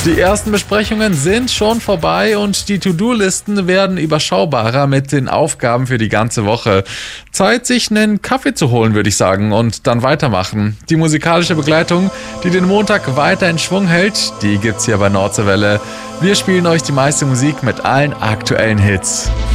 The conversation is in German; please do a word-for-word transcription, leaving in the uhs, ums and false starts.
Die ersten Besprechungen sind schon vorbei und die To-Do-Listen werden überschaubarer mit den Aufgaben für die ganze Woche. Zeit, sich einen Kaffee zu holen, würde ich sagen, und dann weitermachen. Die musikalische Begleitung, die den Montag weiter in Schwung hält, die gibt's hier bei Nordseewelle. Wir spielen euch die meiste Musik mit allen aktuellen Hits.